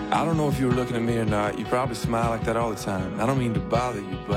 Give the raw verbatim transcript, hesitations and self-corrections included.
I don't know if you were looking at me or not. You probably smile like that all the time. I don't mean to bother you, but